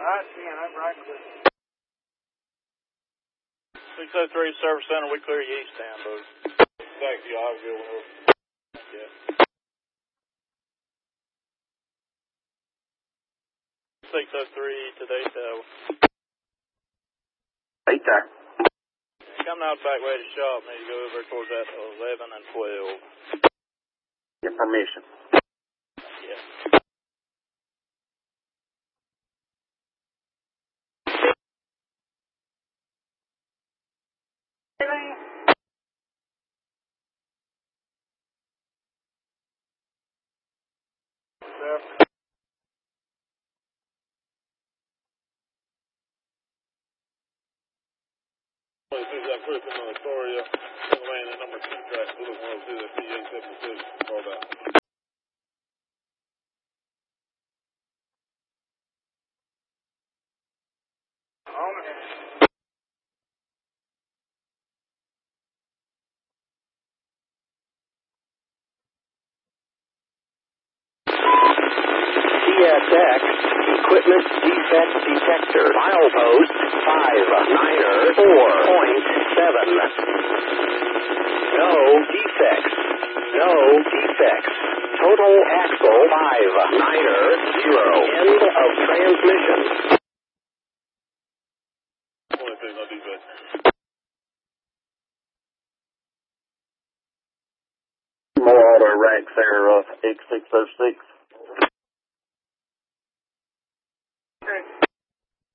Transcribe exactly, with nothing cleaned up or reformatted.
I can, I'm right clear. six oh three Service Center, we clear you eastbound, bud. Thank you, I'll go over. Yeah. six oh three today, Tower. Right there. Coming out back way to shop, need to go over towards that eleven and twelve. Your permission. Yeah. As soon as I put it in the Astoria, Pennsylvania, number two track, blue one oh two, that's P eight seventy-six, called out. On it. C S X Equipment Defect Detector. Milepost five niner four point seven. No defects. No defects. Total axle five niner zero. End of transmission. Only thing I'll do that. More auto rank there, uh, X six oh six.